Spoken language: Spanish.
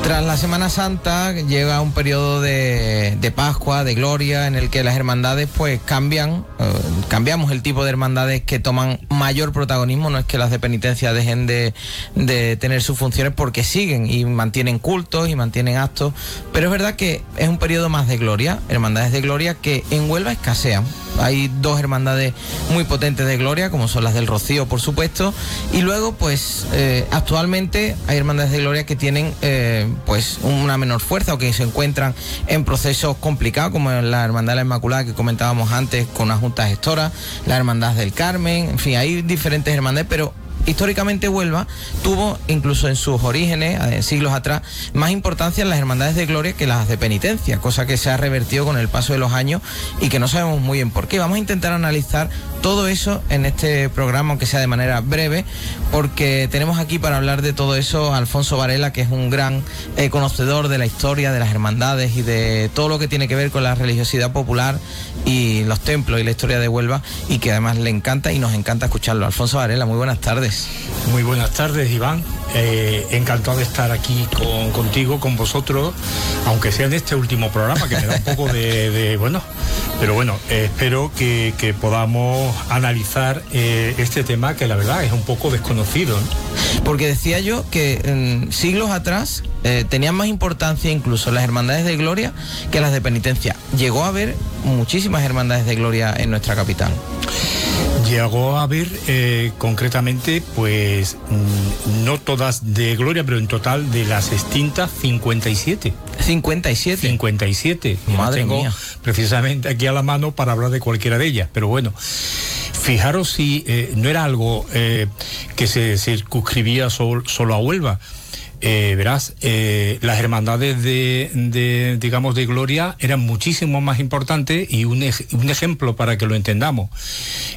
Tras la Semana Santa llega un periodo de Pascua, de gloria, en el que las hermandades pues cambiamos el tipo de hermandades que toman mayor protagonismo. No es que las de penitencia dejen de tener sus funciones, porque siguen y mantienen cultos y mantienen actos, pero es verdad que es un periodo más de gloria, hermandades de gloria que en Huelva escasean. Hay dos hermandades muy potentes de gloria, como son las del Rocío, por supuesto, y luego pues actualmente hay hermandades de gloria que tienen pues una menor fuerza o que se encuentran en procesos complicados, como la Hermandad de la Inmaculada que comentábamos antes con una junta gestora, la Hermandad del Carmen, en fin, hay diferentes hermandades, pero históricamente Huelva tuvo, incluso en sus orígenes, siglos atrás, más importancia en las hermandades de gloria que las de penitencia, cosa que se ha revertido con el paso de los años y que no sabemos muy bien por qué. Vamos a intentar analizar todo eso en este programa, aunque sea de manera breve, porque tenemos aquí para hablar de todo eso a Alfonso Varela, que es un gran conocedor de la historia, de las hermandades y de todo lo que tiene que ver con la religiosidad popular y los templos y la historia de Huelva, y que además le encanta y nos encanta escucharlo. Alfonso Varela, muy buenas tardes. Muy buenas tardes, Iván. Encantado de estar aquí contigo, con vosotros, aunque sea en este último programa, que me da un poco bueno, pero bueno, espero que podamos analizar este tema, que la verdad es un poco desconocido, ¿no? Porque decía yo que siglos atrás tenían más importancia incluso las hermandades de gloria que las de penitencia. Llegó a haber muchísimas hermandades de gloria en nuestra capital. Llegó a haber concretamente, pues no todas de gloria, pero en total de las extintas 57. 57. 57. Madre tengo mía. Precisamente aquí a la mano para hablar de cualquiera de ellas, pero bueno. Fijaros si no era algo que se circunscribía solo a Huelva. Verás, las hermandades digamos de gloria eran muchísimo más importantes, y un ejemplo para que lo entendamos.